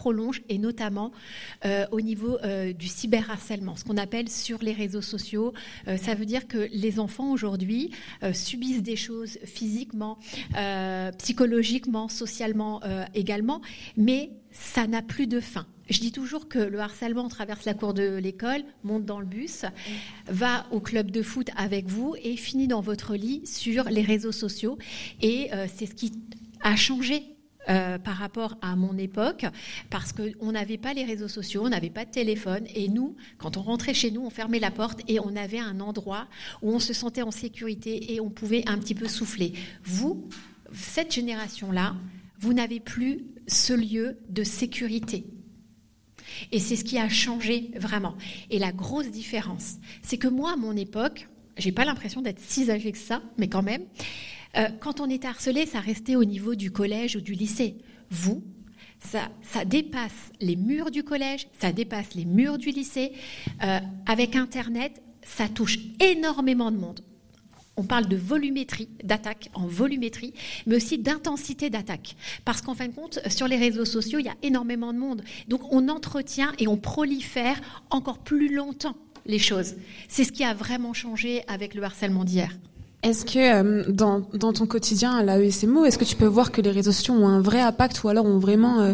prolonge, et notamment au niveau du cyberharcèlement, ce qu'on appelle sur les réseaux sociaux. Ça veut dire que les enfants aujourd'hui subissent des choses physiquement, psychologiquement, socialement également, mais ça n'a plus de fin. Je dis toujours que le harcèlement traverse la cour de l'école, monte dans le bus, va au club de foot avec vous et finit dans votre lit sur les réseaux sociaux. Et c'est ce qui a changé par rapport à mon époque, parce qu'on n'avait pas les réseaux sociaux, on n'avait pas de téléphone, et nous, quand on rentrait chez nous, on fermait la porte et on avait un endroit où on se sentait en sécurité et on pouvait un petit peu souffler. Vous, cette génération-là, vous n'avez plus ce lieu de sécurité. Et c'est ce qui a changé vraiment. Et la grosse différence, c'est que moi, à mon époque, j'ai pas l'impression d'être si âgée que ça, mais quand même, quand on était harcelé, ça restait au niveau du collège ou du lycée. Vous, ça dépasse les murs du collège, ça dépasse les murs du lycée. Avec Internet, ça touche énormément de monde. On parle de volumétrie, d'attaque en volumétrie, mais aussi d'intensité d'attaque. Parce qu'en fin de compte, sur les réseaux sociaux, il y a énormément de monde. Donc on entretient et on prolifère encore plus longtemps les choses. C'est ce qui a vraiment changé avec le harcèlement d'hier. Est-ce que dans ton quotidien à l'AESMO, est-ce que tu peux voir que les réseaux sociaux ont un vrai impact ou alors ont vraiment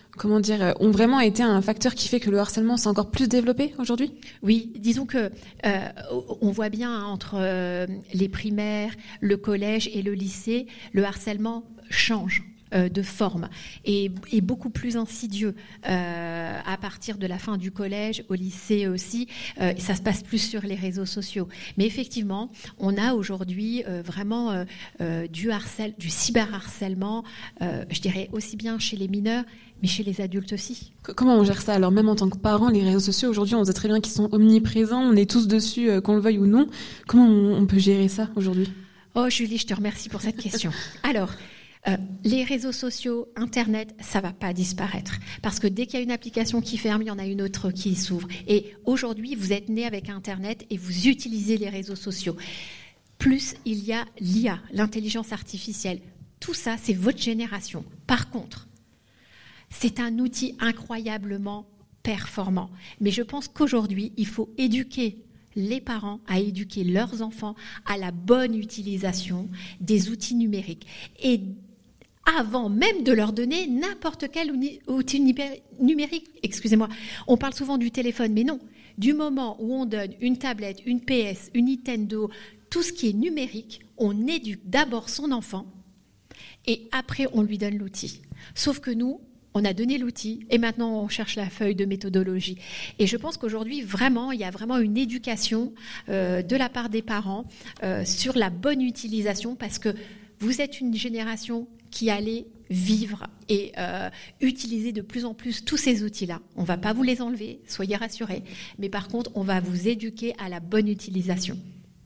été un facteur qui fait que le harcèlement s'est encore plus développé aujourd'hui ? Oui, disons que on voit bien entre les primaires, le collège et le lycée, le harcèlement change de forme et beaucoup plus insidieux à partir de la fin du collège, au lycée aussi. Ça se passe plus sur les réseaux sociaux. Mais effectivement, on a aujourd'hui vraiment du cyberharcèlement, je dirais aussi bien chez les mineurs, mais chez les adultes aussi. Comment on gère ça ? Alors même en tant que parents, les réseaux sociaux, aujourd'hui, on sait très bien qu'ils sont omniprésents, on est tous dessus, qu'on le veuille ou non. Comment on peut gérer ça aujourd'hui ? Oh Julie, je te remercie pour cette question. Alors, les réseaux sociaux, Internet, ça va pas disparaître. Parce que dès qu'il y a une application qui ferme, il y en a une autre qui s'ouvre. Et aujourd'hui, vous êtes né avec Internet et vous utilisez les réseaux sociaux. Plus il y a l'IA, l'intelligence artificielle. Tout ça, c'est votre génération. Par contre, c'est un outil incroyablement performant. Mais je pense qu'aujourd'hui, il faut éduquer les parents à éduquer leurs enfants à la bonne utilisation des outils numériques. Et avant même de leur donner n'importe quel outil numérique, excusez-moi, on parle souvent du téléphone, mais non. Du moment où on donne une tablette, une PS, une Nintendo, tout ce qui est numérique, on éduque d'abord son enfant et après on lui donne l'outil. Sauf que nous, on a donné l'outil et maintenant on cherche la feuille de méthodologie. Et je pense qu'aujourd'hui, vraiment, il y a vraiment une éducation de la part des parents sur la bonne utilisation parce que vous êtes une génération qui allait vivre et utiliser de plus en plus tous ces outils-là. On ne va pas vous les enlever, soyez rassurés. Mais par contre, on va vous éduquer à la bonne utilisation.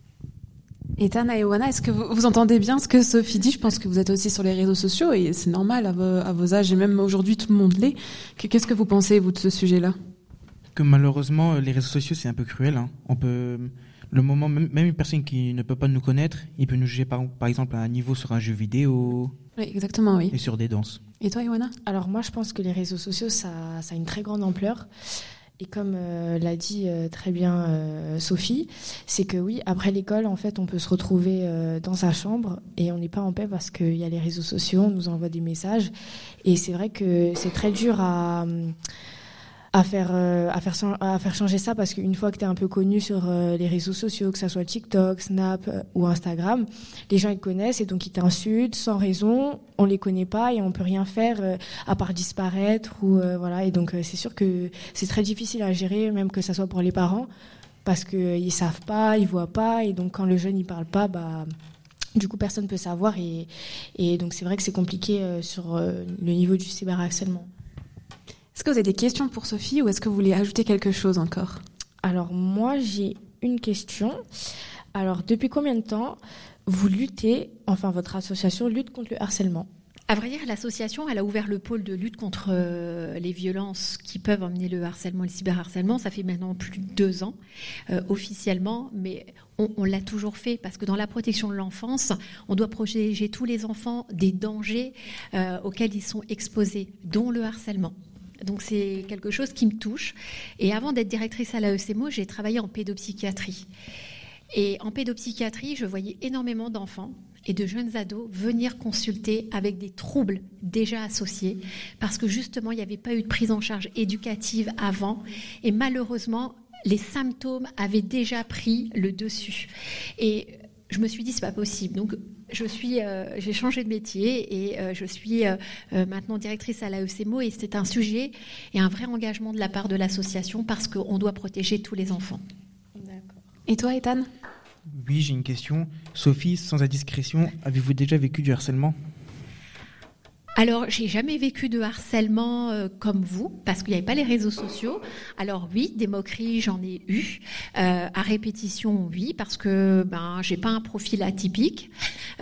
Ethan et Oana, est-ce que vous entendez bien ce que Sophie dit ? Je pense que vous êtes aussi sur les réseaux sociaux et c'est normal à vos âges et même aujourd'hui tout le monde l'est. Qu'est-ce que vous pensez, vous, de ce sujet-là ? Que malheureusement, les réseaux sociaux, c'est un peu cruel. Hein. On peut, même une personne qui ne peut pas nous connaître, il peut nous juger par exemple à un niveau sur un jeu vidéo. Oui, exactement, oui. Et sur des danses. Et toi, Oana ? Alors moi, je pense que les réseaux sociaux, ça a une très grande ampleur. Et comme l'a dit très bien Sophie, c'est que oui, après l'école, en fait, on peut se retrouver dans sa chambre et on n'est pas en paix parce qu'il y a les réseaux sociaux, on nous envoie des messages. Et c'est vrai que c'est très dur à faire changer ça parce qu'une fois que tu es un peu connu sur les réseaux sociaux, que ça soit TikTok, Snap ou Instagram, les gens ils te connaissent et donc ils t'insultent sans raison, on les connaît pas et on peut rien faire à part disparaître ou voilà. Et donc c'est sûr que c'est très difficile à gérer, même que ça soit pour les parents, parce que ils savent pas, ils voient pas et donc quand le jeune il parle pas, du coup personne peut savoir et donc c'est vrai que c'est compliqué sur le niveau du cyberharcèlement. Est-ce que vous avez des questions pour Sophie ou est-ce que vous voulez ajouter quelque chose encore ? Alors moi, j'ai une question. Alors, depuis combien de temps vous luttez, enfin votre association lutte contre le harcèlement ? À vrai dire, l'association, elle a ouvert le pôle de lutte contre les violences qui peuvent emmener le harcèlement et le cyberharcèlement. Ça fait maintenant plus de 2 ans, officiellement, mais on l'a toujours fait parce que dans la protection de l'enfance, on doit protéger tous les enfants des dangers auxquels ils sont exposés, dont le harcèlement. Donc c'est quelque chose qui me touche. Et avant d'être directrice à l'AECMO, j'ai travaillé en pédopsychiatrie. Et en pédopsychiatrie, je voyais énormément d'enfants et de jeunes ados venir consulter avec des troubles déjà associés, parce que justement, il n'y avait pas eu de prise en charge éducative avant. Et malheureusement, les symptômes avaient déjà pris le dessus. Et je me suis dit, c'est pas possible. Donc, j'ai changé de métier et je suis maintenant directrice à l'AECMO, et c'est un sujet et un vrai engagement de la part de l'association, parce qu'on doit protéger tous les enfants. D'accord. Et toi, Ethan ? Oui, j'ai une question. Sophie, sans indiscrétion, avez-vous déjà vécu du harcèlement ? Alors, j'ai jamais vécu de harcèlement comme vous, parce qu'il n'y avait pas les réseaux sociaux. Alors oui, des moqueries, j'en ai eu. À répétition, oui, parce que j'ai pas un profil atypique.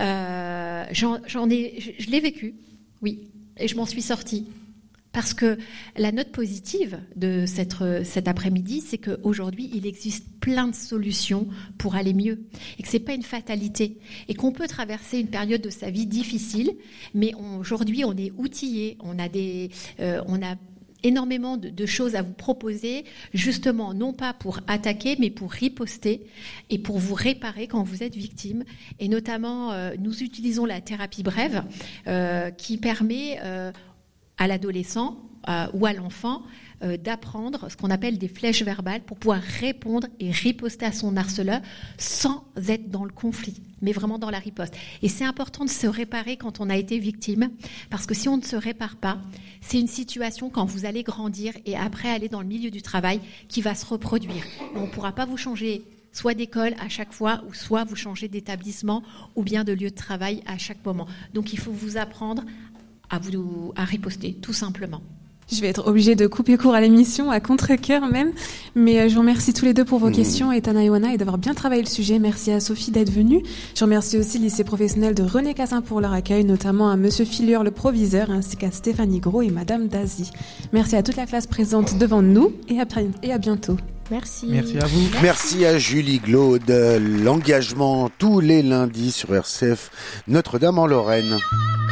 Je l'ai vécu, oui, et je m'en suis sortie. Parce que la note positive de cet après-midi, c'est qu'aujourd'hui, il existe plein de solutions pour aller mieux. Et que ce n'est pas une fatalité. Et qu'on peut traverser une période de sa vie difficile, mais aujourd'hui, on est outillés. On a énormément de choses à vous proposer, justement, non pas pour attaquer, mais pour riposter et pour vous réparer quand vous êtes victime. Et notamment, nous utilisons la thérapie brève qui permet à l'adolescent ou à l'enfant d'apprendre ce qu'on appelle des flèches verbales pour pouvoir répondre et riposter à son harceleur sans être dans le conflit, mais vraiment dans la riposte. Et c'est important de se réparer quand on a été victime, parce que si on ne se répare pas, c'est une situation quand vous allez grandir et après aller dans le milieu du travail qui va se reproduire. Et on ne pourra pas vous changer soit d'école à chaque fois, ou soit vous changer d'établissement ou bien de lieu de travail à chaque moment. Donc il faut vous apprendre à riposter, tout simplement. Je vais être obligée de couper court à l'émission, à contre-cœur même. Mais je vous remercie tous les deux pour vos questions, Ethan et Ioana, et d'avoir bien travaillé le sujet. Merci à Sophie d'être venue. Je remercie aussi le lycée professionnel de René Cassin pour leur accueil, notamment à Monsieur Filure, le proviseur, ainsi qu'à Stéphanie Gros et Madame Dazy. Merci à toute la classe présente devant nous, et à bientôt. Merci. Merci à vous. Merci à Julie Glaude. L'engagement tous les lundis sur RCF Notre-Dame en Lorraine.